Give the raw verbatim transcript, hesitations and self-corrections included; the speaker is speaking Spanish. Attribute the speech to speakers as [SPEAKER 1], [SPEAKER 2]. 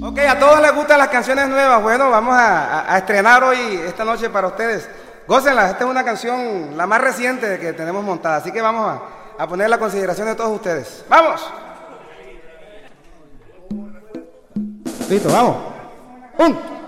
[SPEAKER 1] Ok, a todos les gustan las canciones nuevas. Bueno, vamos a, a, a estrenar hoy, esta noche para ustedes. Gócenla, esta es una canción, la más reciente que tenemos montada, así que vamos a, a poner la consideración de todos ustedes. ¡Vamos! Listo, vamos. Un.